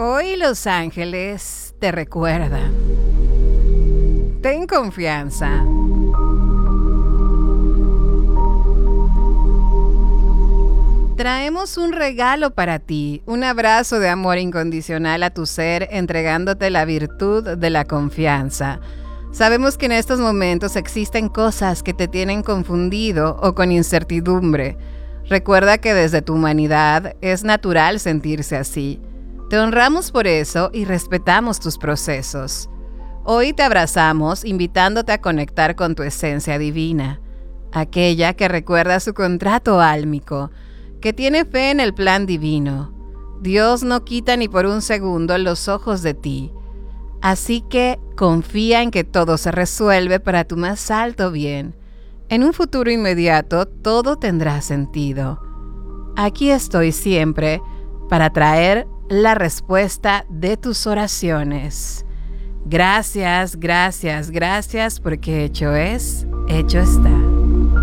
Hoy los ángeles te recuerdan. Ten confianza. Traemos un regalo para ti, un abrazo de amor incondicional a tu ser, entregándote la virtud de la confianza. Sabemos que en estos momentos existen cosas que te tienen confundido o con incertidumbre. Recuerda que desde tu humanidad es natural sentirse así. Te honramos por eso y respetamos tus procesos. Hoy te abrazamos invitándote a conectar con tu esencia divina, aquella que recuerda su contrato álmico, que tiene fe en el plan divino. Dios no quita ni por un segundo los ojos de ti. Así que confía en que todo se resuelve para tu más alto bien. En un futuro inmediato todo tendrá sentido. Aquí estoy siempre para traer la respuesta de tus oraciones. Gracias, gracias, gracias, porque hecho es, hecho está.